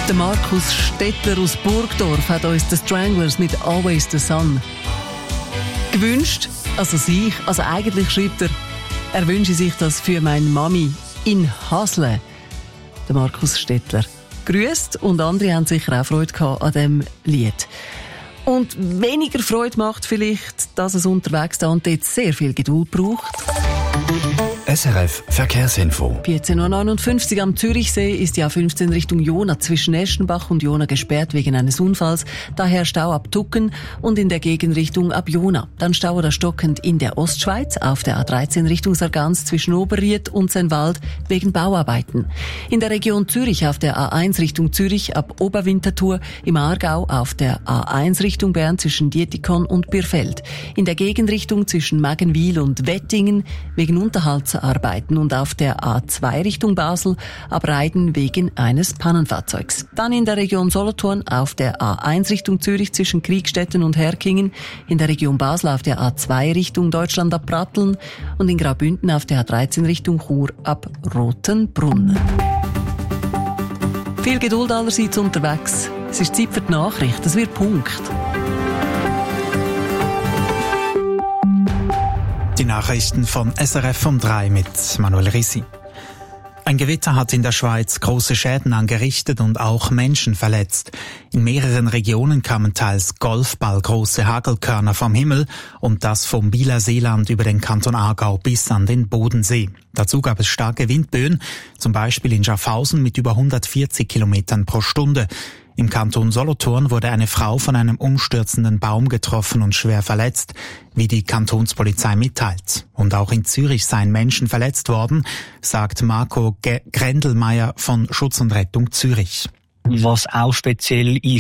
Der Markus Stettler aus Burgdorf hat uns The Stranglers mit «Always the Sun» gewünscht. Also eigentlich schreibt er wünsche sich das für meine Mami in Hasle. Der Markus Stettler grüßt, und andere haben sicher auch Freude gehabt an diesem Lied. Und weniger Freude macht vielleicht, dass es unterwegs da und dort sehr viel Geduld braucht. SRF Verkehrsinfo. 14.59 Uhr am Zürichsee ist die A15 Richtung Jona zwischen Eschenbach und Jona gesperrt wegen eines Unfalls. Daher Stau ab Tucken und in der Gegenrichtung ab Jona. Dann Stau oder stockend in der Ostschweiz auf der A13 Richtung Sargans zwischen Oberried und Sennwald wegen Bauarbeiten. In der Region Zürich auf der A1 Richtung Zürich ab Oberwinterthur, im Aargau auf der A1 Richtung Bern zwischen Dietikon und Birfeld. In der Gegenrichtung zwischen Magenwil und Wettingen wegen Unterhaltsarbeiten und auf der A2 Richtung Basel ab Reiden wegen eines Pannenfahrzeugs. Dann in der Region Solothurn auf der A1 Richtung Zürich zwischen Kriegstetten und Herkingen, in der Region Basel auf der A2 Richtung Deutschland ab Pratteln und in Graubünden auf der A13 Richtung Chur ab Rotenbrunn. Viel Geduld allerseits unterwegs. Es ist Zeit für die Nachricht. Es wird Punkt. Die Nachrichten von SRF um 3 mit Manuel Rissi. Ein Gewitter hat in der Schweiz große Schäden angerichtet und auch Menschen verletzt. In mehreren Regionen kamen teils golfballgroße Hagelkörner vom Himmel und das vom Bieler Seeland über den Kanton Aargau bis an den Bodensee. Dazu gab es starke Windböen, zum Beispiel in Schaffhausen mit über 140 Kilometern pro Stunde. Im Kanton Solothurn wurde eine Frau von einem umstürzenden Baum getroffen und schwer verletzt, wie die Kantonspolizei mitteilt. Und auch in Zürich seien Menschen verletzt worden, sagt Marco Grendelmeier von Schutz und Rettung Zürich. Was auch speziell ist,